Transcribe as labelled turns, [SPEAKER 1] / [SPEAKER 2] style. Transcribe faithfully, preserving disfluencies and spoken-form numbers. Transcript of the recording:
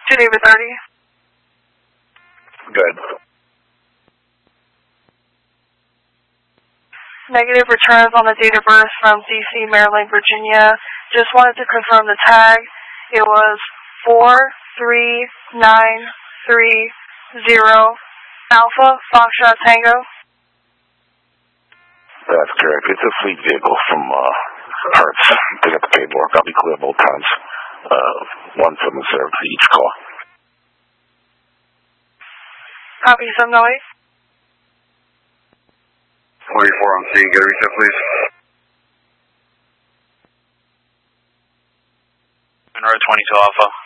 [SPEAKER 1] Geneva thirty.
[SPEAKER 2] Good.
[SPEAKER 1] Negative returns on the date of birth from D C, Maryland, Virginia. Just wanted to confirm the tag. It was four three nine three zero Alpha Foxtrot Tango.
[SPEAKER 2] That's correct. It's a fleet vehicle from uh, Hertz. Pick up the paperwork. I'll be clear both times. Uh, one from the serve for each call.
[SPEAKER 1] Copy, seven oh eight.
[SPEAKER 2] twenty-four on scene. Get a reset, please.
[SPEAKER 3] Monroe twenty-two Alpha.